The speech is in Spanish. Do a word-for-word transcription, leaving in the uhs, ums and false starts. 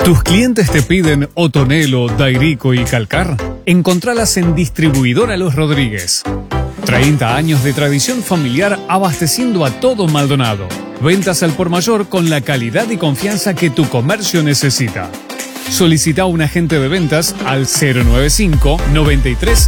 ¿Tus clientes te piden Otonelo, Dairico y Calcar? Encontralas en Distribuidora Los Rodríguez. treinta años de tradición familiar abasteciendo a todo Maldonado. Ventas al por mayor con la calidad y confianza que tu comercio necesita. Solicita a un agente de ventas al cero noventa y cinco, noventa y tres